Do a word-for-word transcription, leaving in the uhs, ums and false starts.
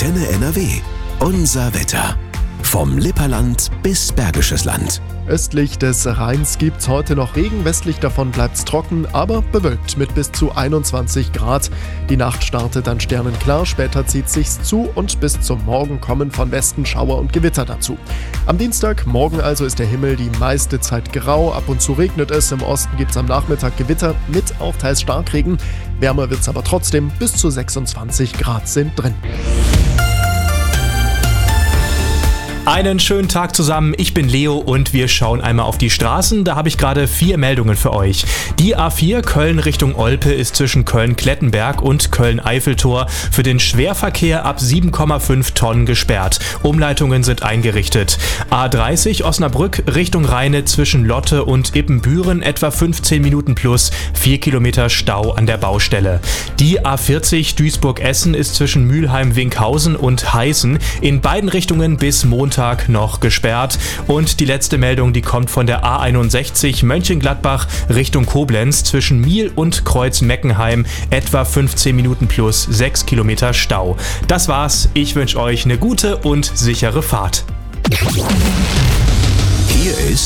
Antenne N R W. Unser Wetter. Vom Lipperland bis Bergisches Land. Östlich des Rheins gibt's heute noch Regen, westlich davon bleibt's trocken, aber bewölkt mit bis zu einundzwanzig Grad. Die Nacht startet dann sternenklar, später zieht sich's zu und bis zum Morgen kommen von Westen Schauer und Gewitter dazu. Am Dienstag, morgen also, ist der Himmel die meiste Zeit grau, ab und zu regnet es, im Osten gibt's am Nachmittag Gewitter mit auch teils Starkregen. Wärmer wird's aber trotzdem, bis zu sechsundzwanzig Grad sind drin. Einen schönen Tag zusammen, ich bin Leo und wir schauen einmal auf die Straßen. Da habe ich gerade vier Meldungen für euch. Die A vier Köln Richtung Olpe ist zwischen Köln-Klettenberg und Köln-Eiffeltor für den Schwerverkehr ab sieben Komma fünf Tonnen gesperrt. Umleitungen sind eingerichtet. A dreißig Osnabrück Richtung Rheine zwischen Lotte und Ippenbüren etwa fünfzehn Minuten plus, vier Kilometer Stau an der Baustelle. Die A vierzig Duisburg-Essen ist zwischen Mülheim-Winkhausen und Heißen in beiden Richtungen bis Montag noch gesperrt. Und die letzte Meldung, die kommt von der A einundsechzig Mönchengladbach Richtung Koblenz zwischen Miel und Kreuz-Meckenheim etwa fünfzehn Minuten plus, sechs Kilometer Stau. Das war's, ich wünsche euch eine gute und sichere Fahrt. Hier ist